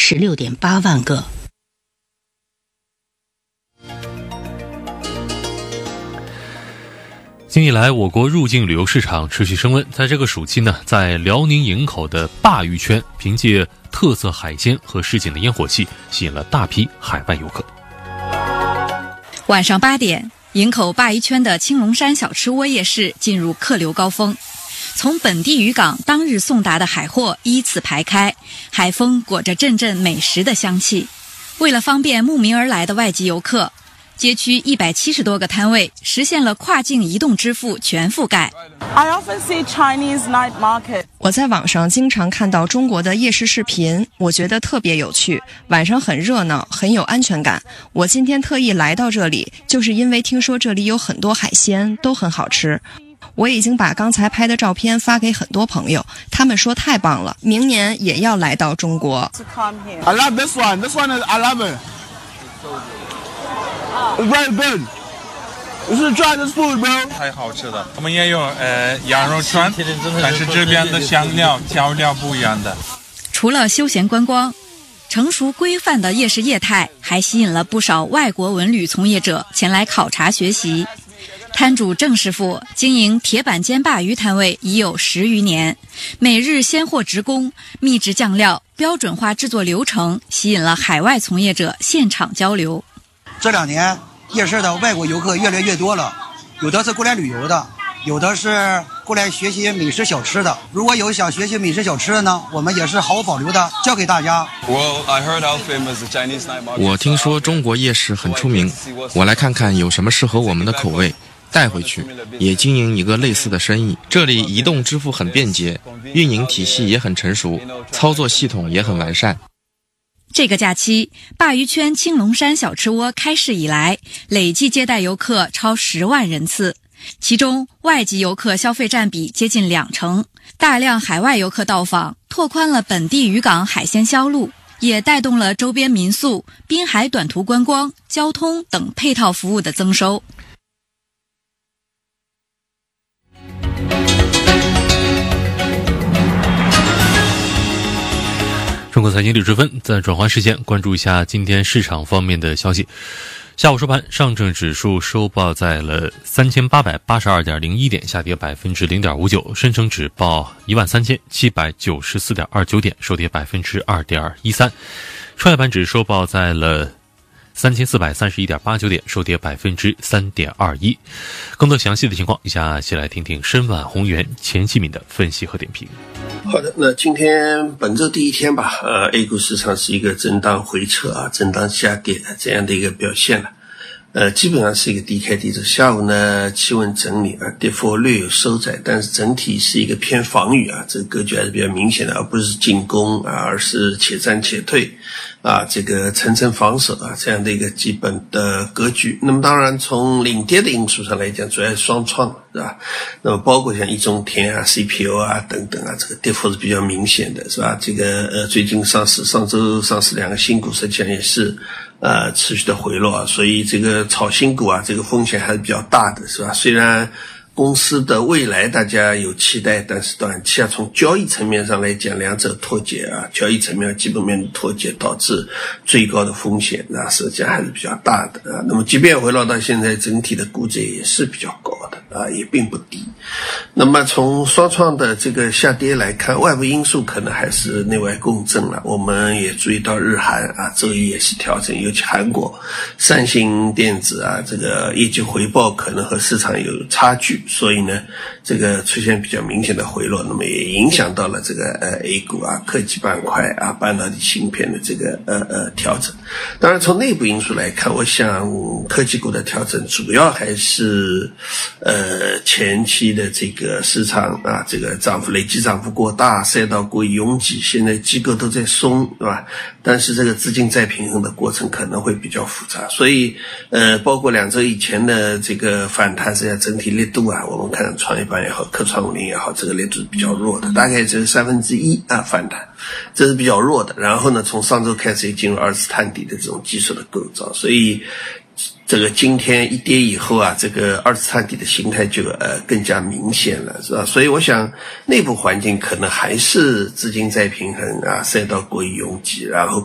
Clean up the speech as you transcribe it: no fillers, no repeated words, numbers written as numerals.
16.8万个。 近年来，我国入境旅游市场持续升温。在这个暑期呢，在辽宁营口的鲅鱼圈，凭借特色海鲜和市井的烟火气，吸引了大批海外游客。 晚上8点，营口鲅鱼圈的青龙山小吃窝夜市进入客流高峰。从本地渔港当日送达的海货依次排开，海风裹着阵阵美食的香气。为了方便慕名而来的外籍游客，街区170多个摊位实现了跨境移动支付全覆盖。 I often see Chinese night market. 我在网上经常看到中国的夜市视频，我觉得特别有趣，晚上很热闹，很有安全感。我今天特意来到这里，就是因为听说这里有很多海鲜，都很好吃。我已经把刚才拍的照片发给很多朋友，他们说太棒了，明年也要来到中国。 I love this one. This one is I love it. It's very good. You should try this food, bro. 太好吃了。我们也有羊肉串，但是这边的香料调料不一样的。 除了休闲观光，成熟规范的夜市业态还吸引了不少外国文旅从业者前来考察学习。摊主郑师傅经营铁板煎鲅鱼摊位已有10余年，每日鲜货直供，秘制酱料，标准化制作流程，吸引了海外从业者现场交流。 这2年夜市的外国游客越来越多了，有的是过来旅游的，有的是过来学习美食小吃的。如果有想学习美食小吃的呢，我们也是毫无保留的教给大家。 我听说中国夜市很出名，我来看看有什么适合我们的口味，带回去，也经营一个类似的生意。这里移动支付很便捷，运营体系也很成熟，操作系统也很完善。 这个假期，鲅鱼圈青龙山小吃窝开市以来，累计接待游客超10万人次，其中外籍游客消费占比接近20%，大量海外游客到访，拓宽了本地渔港海鲜销路，也带动了周边民宿、滨海短途观光、交通等配套服务的增收。 中国财经6时分，在转换时间关注一下今天市场方面的消息。下午收盘，上证指数收报在了3882.01点，下跌0.59%；深成指报13794.29点，收跌2.13%；创业板指收报在了3431.89点，收跌3.21%。更多详细的情况，以下先来听听申万宏源、钱继敏的分析和点评。 好的，那今天本周第一天吧，A 股市场是一个震荡回撤震荡下跌这样的一个表现了。基本上是一个低开低走。下午呢，企稳整理跌幅略有收窄，但是整体是一个偏防御这个格局还是比较明显的，而不是进攻而是且战且退这个层层防守这样的一个基本的格局。那么当然从领跌的因素上来讲，主要是双创是吧？那么包括像一中天CPU 等等这个跌幅是比较明显的是吧？这个最近上周上市2个新股实际上也是持续的回落所以这个炒新股这个风险还是比较大的是吧？虽然公司的未来大家有期待，但是短期从交易层面上来讲，两者脱节交易层面基本面的脱节导致最高的风险实际上还是比较大的那么即便回落到现在，整体的估值也是比较高的也并不低。那么从双创的这个下跌来看，外部因素可能还是内外共振了。我们也注意到日韩周一也是调整，尤其韩国三星电子这个业绩回报可能和市场有差距，所以呢这个出现比较明显的回落，那么也影响到了这个A 股科技板块半导体芯片的这个调整。当然从内部因素来看，我想科技股的调整主要还是前期的这个市场这个累计涨幅过大，赛道过于拥挤，现在机构都在松对吧？但是这个资金再平衡的过程可能会比较复杂，所以包括2周以前的这个反弹，实际上整体力度我们看创业板也好，科创50也好，这个力度是比较弱的，大概只有1/3反弹，这是比较弱的。然后呢，从上周开始也进入二次探底的这种技术的构造，所以这个今天一跌以后这个二次探底的形态就更加明显了是吧？所以我想内部环境可能还是资金再平衡赛道过于拥挤，然后